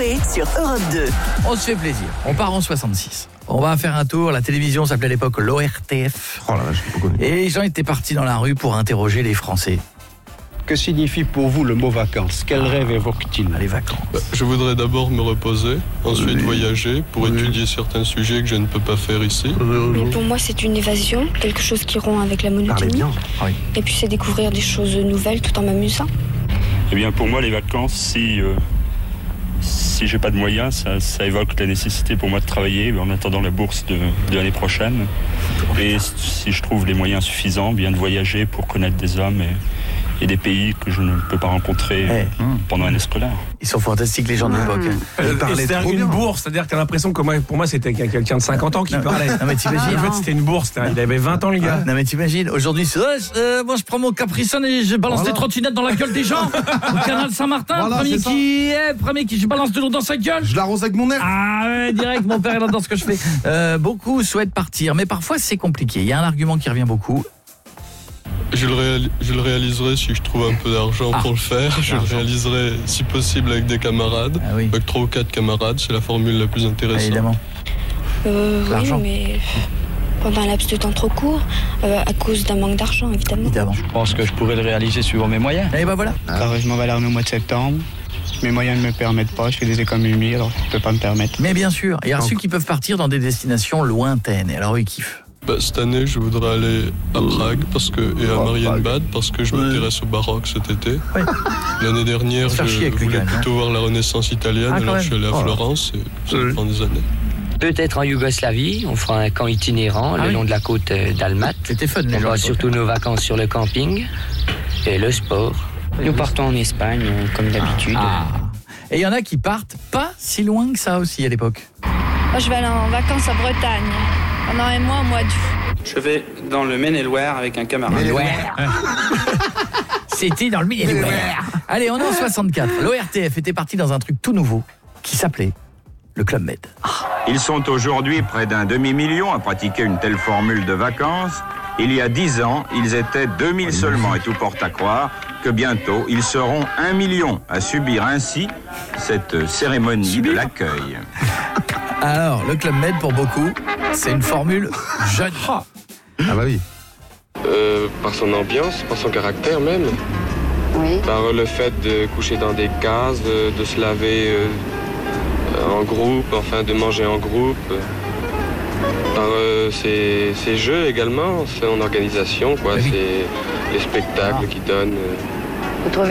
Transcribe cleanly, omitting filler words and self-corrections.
Coldplay sur Europe 2. On se fait plaisir. On part en 66. On va faire un tour. La télévision s'appelait à l'époque l'ORTF. Oh là là, je l'ai pas connu. Et les gens étaient partis dans la rue pour interroger les Français. Que signifie pour vous le mot vacances? Quel rêve évoque-t-il? Les vacances. Je voudrais d'abord me reposer, ensuite voyager pour étudier certains sujets que je ne peux pas faire ici. Mais pour moi, c'est une évasion, quelque chose qui rompt avec la Parlez monotonie. bien. Oui. Et puis, c'est découvrir des choses nouvelles tout en m'amusant. Eh bien, pour moi, les vacances, si j'ai pas de moyens, ça évoque la nécessité pour moi de travailler en attendant la bourse de l'année prochaine. Et si je trouve les moyens suffisants, bien de voyager pour connaître des hommes et des pays que je ne peux pas rencontrer pendant l'année scolaire. Ils sont fantastiques, les gens de l'époque. parlait trop une bien. bourse, c'est-à-dire que t'as l'impression que pour moi c'était quelqu'un de 50 ans qui parlait. Non, mais t'imagines. En fait, c'était une bourse, il avait 20 ans, le gars. Non mais t'imagines, aujourd'hui c'est moi je prends mon Capricène et je balance des trottinettes dans la gueule des gens au canal Saint-Martin, Voilà, premier c'est qui je balance de l'eau dans sa gueule. Je l'arrose avec mon air. Ah ouais, direct, mon père est là dans ce que je fais. Beaucoup souhaitent partir, mais parfois c'est compliqué. Il y a un argument qui revient beaucoup. Je le réaliserai si je trouve un peu d'argent pour le faire. Je le réaliserai si possible avec des camarades. Ah oui, Avec 3 ou 4 camarades, c'est la formule la plus intéressante. évidemment. Oui, L'argent. mais pendant un laps de temps trop court, à cause d'un manque d'argent, évidemment. Je pense que je pourrais le réaliser suivant mes moyens. Et ben voilà. Car je m'en vais à l'armée au mois de septembre. Mes moyens ne me permettent pas, je fais des économies, alors je ne peux pas me permettre. Mais bien sûr, il y a ceux qui peuvent partir dans des destinations lointaines. Et alors ils kiffent. Cette année, je voudrais aller à Prague et à Marienbad parce que je m'intéresse au baroque cet été. Oui. L'année dernière, Se faire chier je avec les voulais gars, plutôt voir la Renaissance italienne, Ah, quand alors je suis allé à même. Florence et ça dépend des années. Peut-être en Yougoslavie, on fera un camp itinérant le long de la côte d'Almat. C'était fun les On gens. fera surtout nos vacances sur le camping et le sport. Nous partons en Espagne, comme d'habitude. Et il y en a qui partent pas si loin que ça aussi à l'époque. Moi, je vais aller en vacances à Bretagne pendant un mois au mois d'août. Je vais dans le Maine-et-Loire avec un camarade. C'était dans le milieu. Allez, on est en 64. L'ORTF était parti dans un truc tout nouveau qui s'appelait le Club Med. Ils sont aujourd'hui près d'un demi-million à pratiquer une telle formule de vacances. Il y a 10 ans, ils étaient 2000 seulement et tout porte à croire que bientôt, ils seront 1 million à subir ainsi cette cérémonie de l'accueil. Alors, le Club Med, pour beaucoup, c'est une formule jeune. Ah bah oui. Par son ambiance, par son caractère même. Oui. Par le fait de coucher dans des cases, de se laver en groupe, enfin de manger en groupe. Par ses jeux également, son organisation, quoi. C'est les spectacles qu'il donne. Vous trouvez